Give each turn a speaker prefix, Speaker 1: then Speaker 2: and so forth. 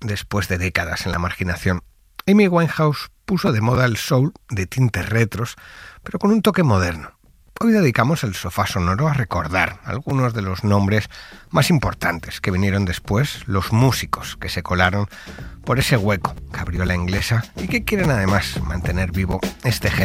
Speaker 1: después de décadas en la marginación. Amy Winehouse puso de moda el soul de tintes retros, pero con un toque moderno. Hoy dedicamos el sofá sonoro a recordar algunos de los nombres más importantes que vinieron después, los músicos que se colaron por ese hueco que abrió la inglesa y que quieren además mantener vivo este género